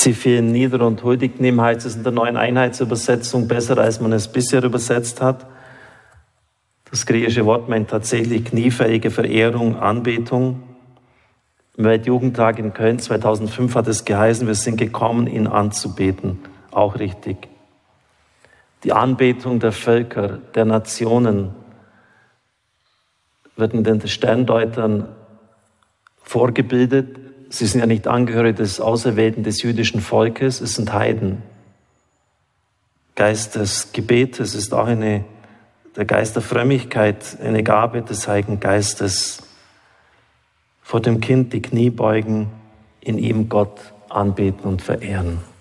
Sie fielen nieder und huldigten ihm, heißt es in der Neuen Einheitsübersetzung, besser als man es bisher übersetzt hat. Das griechische Wort meint tatsächlich kniefähige Verehrung, Anbetung. Im Weltjugendtag in Köln 2005 hat es geheißen, wir sind gekommen, ihn anzubeten. Auch richtig. Die Anbetung der Völker, der Nationen wird in den Sterndeutern vorgebildet. Sie sind ja nicht Angehörige des Auserwählten des jüdischen Volkes, es sind Heiden. Geist des Gebetes ist auch der Geist der Frömmigkeit, eine Gabe des Heiligen Geistes. Vor dem Kind die Knie beugen, in ihm Gott anbeten und verehren.